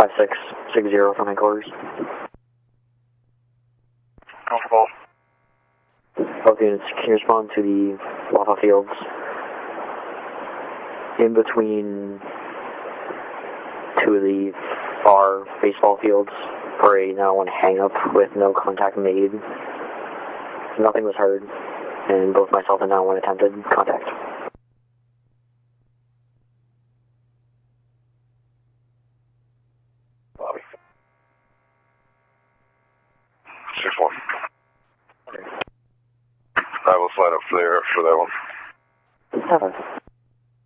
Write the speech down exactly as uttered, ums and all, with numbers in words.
five six six zero from headquarters. Comfortable. Both units, can you respond to the lava fields in between two of the far baseball fields for a nine one one hang-up with no contact made? Nothing was heard, and both myself and nine one one attempted contact. Bobby. six one. I will slide up there for that one. Seven.